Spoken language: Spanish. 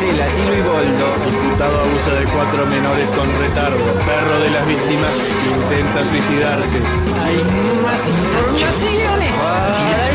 Gisela, Tilo y Boldo. Imputado abusa de 4 menores con retardo. Perro de las víctimas intenta suicidarse. Hay más informaciones.